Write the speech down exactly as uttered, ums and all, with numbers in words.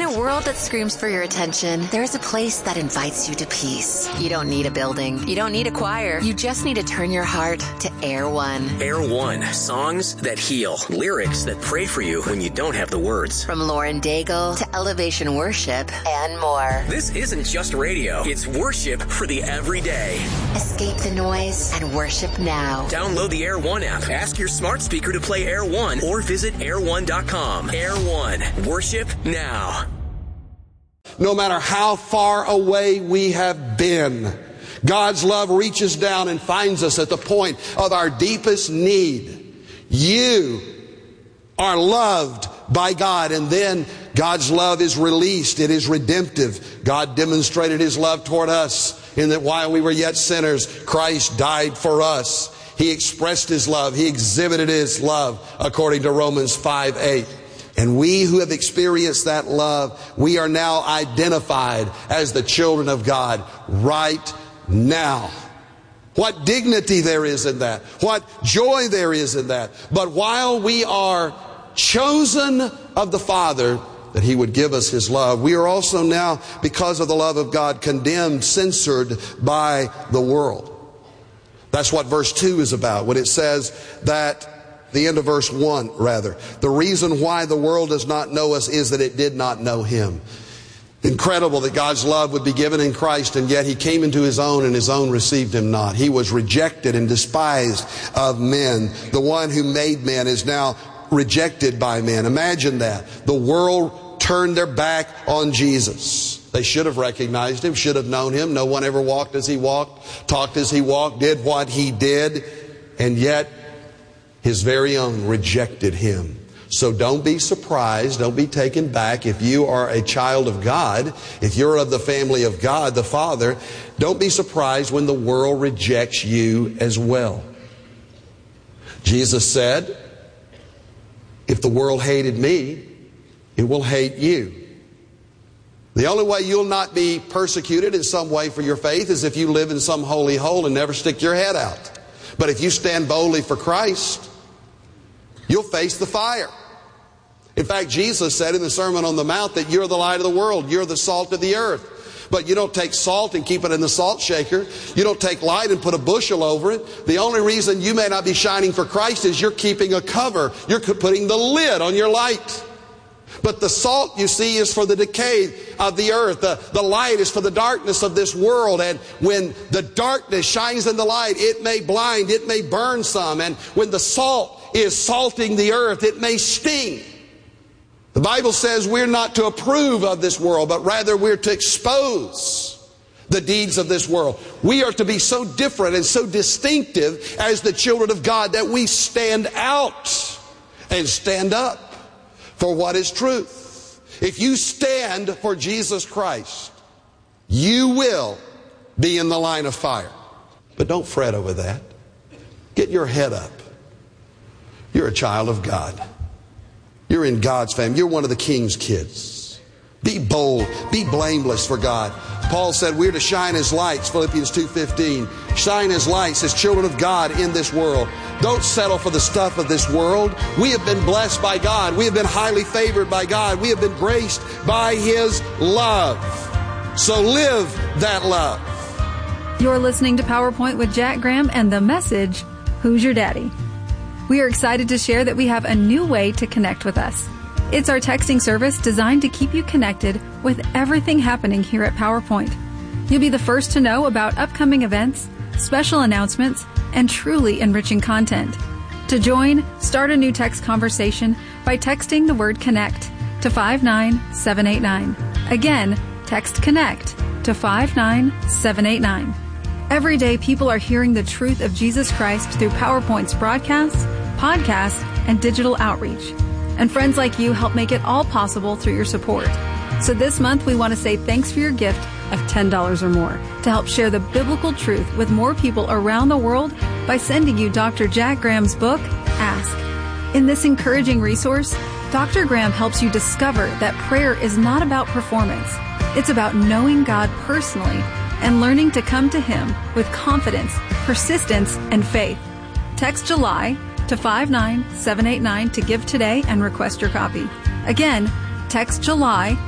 a world that screams for your attention, there's a place that invites you to peace. You don't need a building. You don't need a choir. You just need to turn your heart to Air One. Air One. Songs that heal. Lyrics that pray for you when you don't have the words. From Lauren Daigle to Elevation Worship and more. This isn't just radio. It's worship for the everyday. Escape the noise and worship now. Download the Air One app. Ask your smart speaker to play Air One or visit air one dot com. Air One. Worship now. No matter how far away we have been, God's love reaches down and finds us at the point of our deepest need. You are loved by God, and then God's love is released. It is redemptive. God demonstrated His love toward us in that while we were yet sinners, Christ died for us. He expressed His love. He exhibited His love according to Romans five eight. And we who have experienced that love, we are now identified as the children of God right now. What dignity there is in that. What joy there is in that. But while we are chosen of the Father, that He would give us His love, we are also now, because of the love of God, condemned, censored by the world. That's what verse two is about, when it says that, the end of verse one, rather. The reason why the world does not know us is that it did not know Him. Incredible that God's love would be given in Christ, and yet He came into His own, and His own received Him not. He was rejected and despised of men. The one who made men is now rejected by men. Imagine that. The world turned their back on Jesus. They should have recognized Him, should have known Him. No one ever walked as He walked, talked as He walked, did what He did, and yet His very own rejected Him. So don't be surprised, don't be taken back if you are a child of God, if you're of the family of God, the Father, don't be surprised when the world rejects you as well. Jesus said, if the world hated me, it will hate you. The only way you'll not be persecuted in some way for your faith is if you live in some holy hole and never stick your head out. But if you stand boldly for Christ, you'll face the fire. In fact, Jesus said in the Sermon on the Mount that you're the light of the world. You're the salt of the earth. But you don't take salt and keep it in the salt shaker. You don't take light and put a bushel over it. The only reason you may not be shining for Christ is you're keeping a cover. You're putting the lid on your light. But the salt, you see, is for the decay of the earth. The, the light is for the darkness of this world. And when the darkness shines in the light, it may blind, it may burn some. And when the salt is salting the earth, it may sting. The Bible says we're not to approve of this world, but rather we're to expose the deeds of this world. We are to be so different and so distinctive as the children of God that we stand out and stand up for what is truth. If you stand for Jesus Christ, you will be in the line of fire. But don't fret over that. Get your head up. You're a child of God. You're in God's family. You're one of the King's kids. Be bold. Be blameless for God. Paul said we're to shine as lights, Philippians two fifteen. Shine as lights, as children of God in this world. Don't settle for the stuff of this world. We have been blessed by God. We have been highly favored by God. We have been graced by His love. So live that love. You're listening to PowerPoint with Jack Graham and the message, Who's Your Daddy? We are excited to share that we have a new way to connect with us. It's our texting service designed to keep you connected with everything happening here at PowerPoint. You'll be the first to know about upcoming events, special announcements, and truly enriching content. To join, start a new text conversation by texting the word CONNECT to five nine seven eight nine. Again, text CONNECT to five nine seven eight nine. Every day, people are hearing the truth of Jesus Christ through PowerPoint's broadcasts, podcasts, and digital outreach. And friends like you help make it all possible through your support. So this month, we want to say thanks for your gift of ten dollars or more to help share the biblical truth with more people around the world by sending you Doctor Jack Graham's book, Ask. In this encouraging resource, Doctor Graham helps you discover that prayer is not about performance. It's about knowing God personally and learning to come to Him with confidence, persistence, and faith. Text July to five nine seven eight nine to give today and request your copy. Again, text July